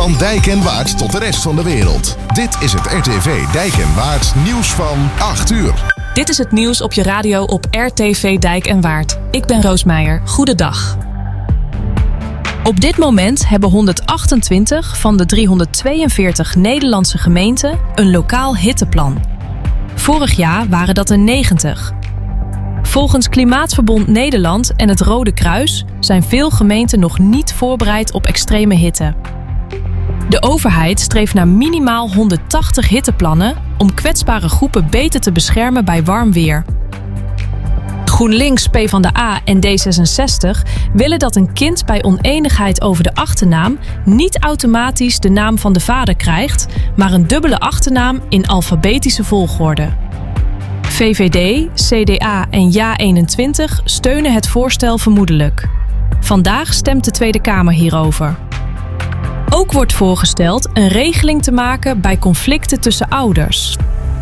Van Dijk en Waard tot de rest van de wereld. Dit is het RTV Dijk en Waard nieuws van 8 uur. Dit is het nieuws op je radio op RTV Dijk en Waard. Ik ben Roos Meijer. Goedendag. Op dit moment hebben 128 van de 342 Nederlandse gemeenten een lokaal hitteplan. Vorig jaar waren dat er 90. Volgens Klimaatverbond Nederland en het Rode Kruis zijn veel gemeenten nog niet voorbereid op extreme hitte. De overheid streeft naar minimaal 180 hitteplannen om kwetsbare groepen beter te beschermen bij warm weer. GroenLinks, PvdA en D66 willen dat een kind bij oneenigheid over de achternaam niet automatisch de naam van de vader krijgt, maar een dubbele achternaam in alfabetische volgorde. VVD, CDA en JA21 steunen het voorstel vermoedelijk. Vandaag stemt de Tweede Kamer hierover. Ook wordt voorgesteld een regeling te maken bij conflicten tussen ouders.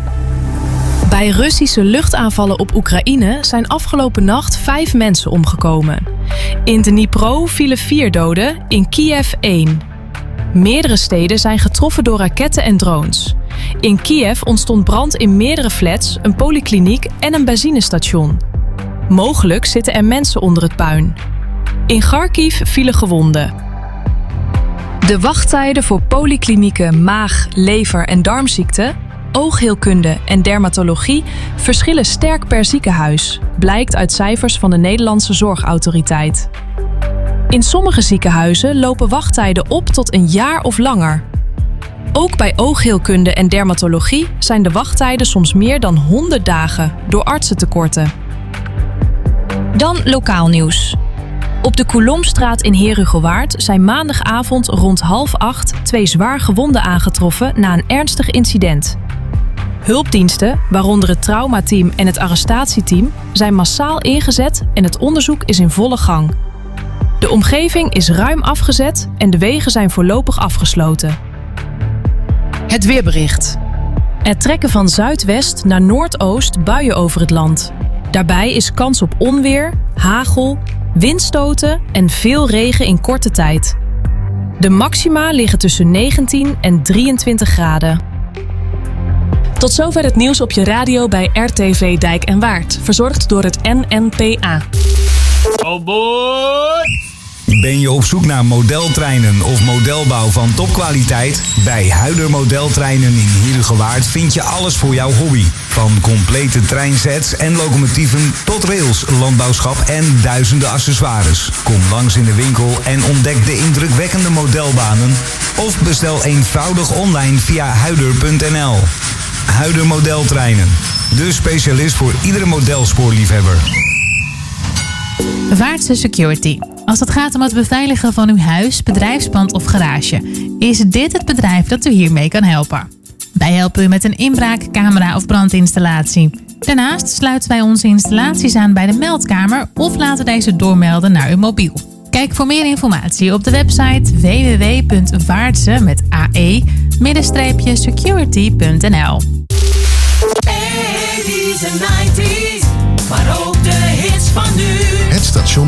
Bij Russische luchtaanvallen op Oekraïne zijn afgelopen nacht 5 mensen omgekomen. In Dnipro vielen 4 doden, in Kiev 1. Meerdere steden zijn getroffen door raketten en drones. In Kiev ontstond brand in meerdere flats, een polykliniek en een benzinestation. Mogelijk zitten er mensen onder het puin. In Kharkiv vielen gewonden. De wachttijden voor polyklinieken maag-, lever- en darmziekten, oogheelkunde en dermatologie verschillen sterk per ziekenhuis, blijkt uit cijfers van de Nederlandse Zorgautoriteit. In sommige ziekenhuizen lopen wachttijden op tot een jaar of langer. Ook bij oogheelkunde en dermatologie zijn de wachttijden soms meer dan 100 dagen door artsentekorten. Dan lokaal nieuws. Op de Coulomstraat in Herugewaard zijn maandagavond rond 7:30 2 zwaar gewonden aangetroffen na een ernstig incident. Hulpdiensten, waaronder het traumateam en het arrestatieteam, zijn massaal ingezet en het onderzoek is in volle gang. De omgeving is ruim afgezet en de wegen zijn voorlopig afgesloten. Het weerbericht. Er trekken van zuidwest naar noordoost buien over het land. Daarbij is kans op onweer, hagel, windstoten en veel regen in korte tijd. De maxima liggen tussen 19 en 23 graden. Tot zover het nieuws op je radio bij RTV Dijk en Waard. Verzorgd door het NNPA. Oh boy! Ben je op zoek naar modeltreinen of modelbouw van topkwaliteit? Bij Huider Modeltreinen in Herugewaard vind je alles voor jouw hobby. Van complete treinsets en locomotieven tot rails, landbouwschap en duizenden accessoires. Kom langs in de winkel en ontdek de indrukwekkende modelbanen. Of bestel eenvoudig online via huider.nl. Huider Modeltreinen. De specialist voor iedere modelspoorliefhebber. Vaartse Security. Als het gaat om het beveiligen van uw huis, bedrijfspand of garage, is dit het bedrijf dat u hiermee kan helpen. Wij helpen u met een inbraak, camera of brandinstallatie. Daarnaast sluiten wij onze installaties aan bij de meldkamer of laten deze doormelden naar uw mobiel. Kijk voor meer informatie op de website www.vaartse-security.nl. 80's en 90's, maar ook de hits van nu. Het station